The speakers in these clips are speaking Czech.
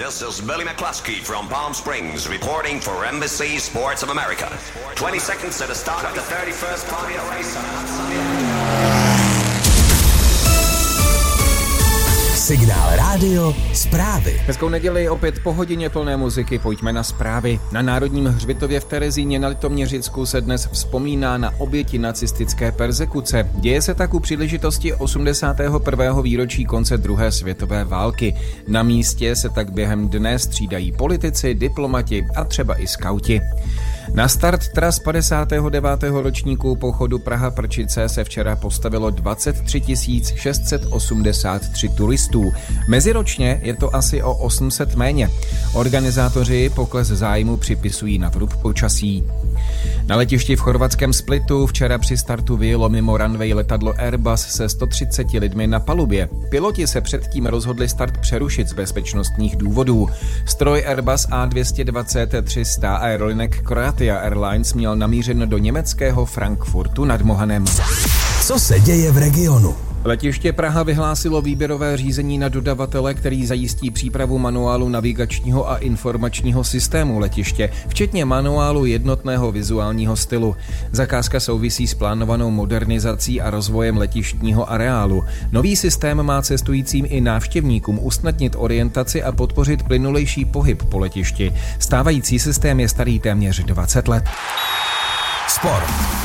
This is Billy McCluskey from Palm Springs reporting for NBC Sports of America. 20 seconds to the start of the 31st Formula race on Sunday. Signál rádio, zprávy. Hezkou neděli, opět po hodině plné muziky, pojďme na zprávy. Na Národním hřbitově v Terezíně na Litoměřicku se dnes vzpomíná na oběti nacistické perzekuce. Děje se tak u příležitosti 81. výročí konce druhé světové války. Na místě se tak během dne střídají politici, diplomati a třeba i skauti. Na start tras 59. ročníku pochodu Praha-Prčice se včera postavilo 23 683 turistů. Meziročně je to asi o 800 méně. Organizátoři pokles zájmu připisují na vrub počasí. Na letišti v chorvatském Splitu včera při startu vyjelo mimo runway letadlo Airbus se 130 lidmi na palubě. Piloti se předtím rozhodli start přerušit z bezpečnostních důvodů. Stroj Airbus A220-300 aerolinek Croatia Airlines měl namířen do německého Frankfurtu nad Mohanem. Co se děje v regionu? Letiště Praha vyhlásilo výběrové řízení na dodavatele, který zajistí přípravu manuálu navigačního a informačního systému letiště, včetně manuálu jednotného vizuálního stylu. Zakázka souvisí s plánovanou modernizací a rozvojem letištního areálu. Nový systém má cestujícím i návštěvníkům usnadnit orientaci a podpořit plynulejší pohyb po letišti. Stávající systém je starý téměř 20 let. Sport.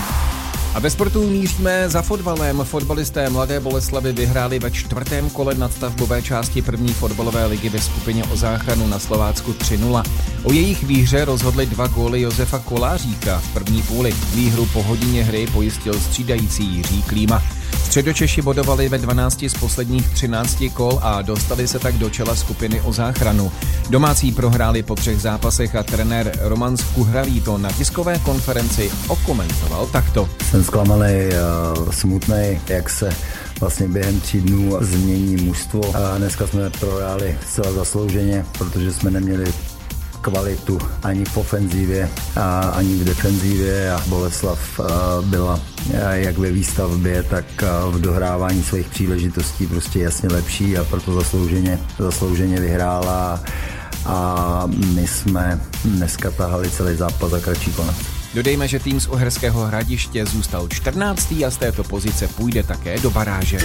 A ve sportu míříme za fotbalem. Fotbalisté Mladé Boleslavi vyhráli ve 4. kole nadstavbové části první fotbalové ligy ve skupině o záchranu na Slovácku 3-0. O jejich výhře rozhodly 2 góly Josefa Koláříka v první půli. Výhru po hodině hry pojistil střídající Jiří Klíma. Středočeši bodovali ve 12 z posledních 13 kol a dostali se tak do čela skupiny o záchranu. Domácí prohráli po 3 zápasech a trenér Roman Skuhravý to na tiskové konferenci okomentoval takto. Jsem zklamaný, smutný, jak se vlastně během 3 dnů změní mužstvo. Dneska jsme prohráli zcela zaslouženě, protože jsme neměli kvalitu ani v ofenzívě, ani v defenzívě a Boleslav byla jak ve výstavbě, tak v dohrávání svých příležitostí prostě jasně lepší a proto zaslouženě vyhrála a my jsme dneska tahali celý zápas za kratší konec. Dodejme, že tým z Uherského Hradiště zůstal 14. a z této pozice půjde také do baráže.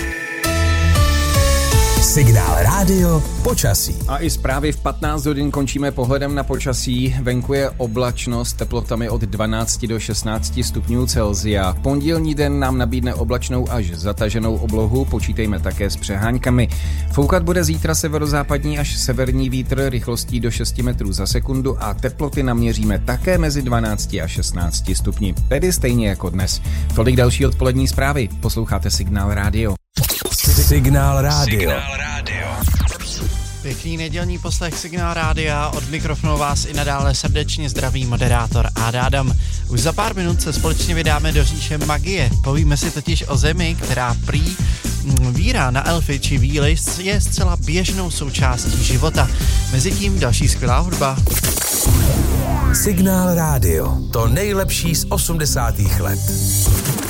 Signál rádio, počasí. A i zprávy v 15 hodin končíme pohledem na počasí. Venku je oblačnost teplotami od 12 do 16 stupňů Celsia. Pondělní den nám nabídne oblačnou až zataženou oblohu, počítejme také s přeháňkami. Foukat bude zítra severozápadní až severní vítr rychlostí do 6 metrů za sekundu a teploty naměříme také mezi 12 a 16 stupni. Tedy stejně jako dnes. Tolik další odpolední zprávy. Posloucháte Signál rádio. Signál rádio. Pěkný nedělní poslech Signál rádia, od mikrofonu vás i nadále srdečně zdraví moderátor Adam. Už za pár minut se společně vydáme do říše magie. Povíme si totiž o zemi, která prý víra na elfy či víly je zcela běžnou součástí života. Mezitím další skvělá hudba. Signál rádio, to nejlepší z 80. let.